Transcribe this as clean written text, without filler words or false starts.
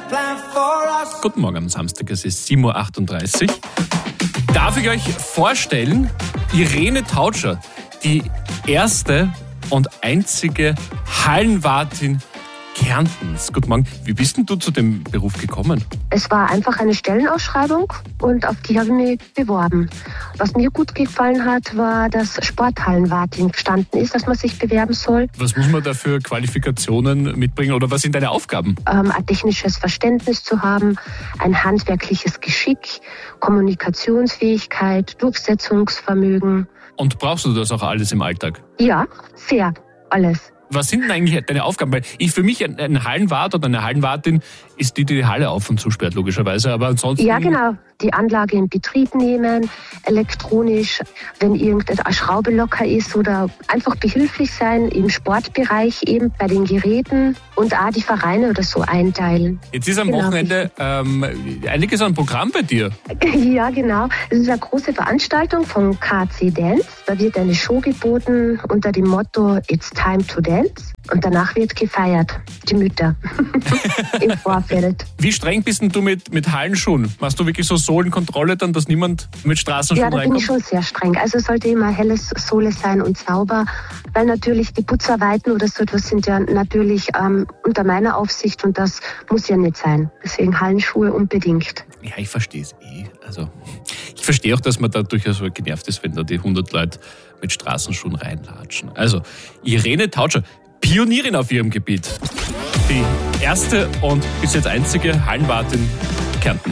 Guten Morgen am Samstag, es ist 7.38 Uhr. Darf ich euch vorstellen, Irene Tautscher, die erste und einzige Hallenwartin Kärntens. Guten Morgen. Wie bist denn du zu dem Beruf gekommen? Es war einfach eine Stellenausschreibung und auf die habe ich mich beworben. Was mir gut gefallen hat, war, dass Sporthallenwartin gestanden ist, dass man sich bewerben soll. Was muss man da für Qualifikationen mitbringen oder was sind deine Aufgaben? Ein technisches Verständnis zu haben, ein handwerkliches Geschick, Kommunikationsfähigkeit, Durchsetzungsvermögen. Und brauchst du das auch alles im Alltag? Ja, sehr, alles. Was sind denn eigentlich deine Aufgaben? Weil für mich ein Hallenwart oder eine Hallenwartin ist die Halle auf und zusperrt, logischerweise. Aber ansonsten... Ja, genau. Die Anlage in Betrieb nehmen, elektronisch, wenn irgendeine Schraube locker ist oder einfach behilflich sein im Sportbereich, eben bei den Geräten und auch die Vereine oder so einteilen. Jetzt ist am Wochenende einiges an Programm bei dir. Ja, genau. Es ist eine große Veranstaltung von KC Dance. Da wird eine Show geboten unter dem Motto It's time to dance. Und danach wird gefeiert, die Mütter im Vorfeld. Wie streng bist denn du mit Hallenschuhen? Machst du wirklich so Sohlenkontrolle dann, dass niemand mit Straßenschuhen reinkommt? Ja, da bin ich schon sehr streng. Also sollte immer helles Sohle sein und sauber, weil natürlich die Putzarbeiten oder so etwas sind ja natürlich unter meiner Aufsicht und das muss ja nicht sein. Deswegen Hallenschuhe unbedingt. Ja, ich verstehe es Also ich verstehe auch, dass man da durchaus genervt ist, wenn da die 100 Leute mit Straßenschuhen reinlatschen. Also Irene Tautscher, Pionierin auf ihrem Gebiet. Die erste und bis jetzt einzige Hallenwartin Kärnten.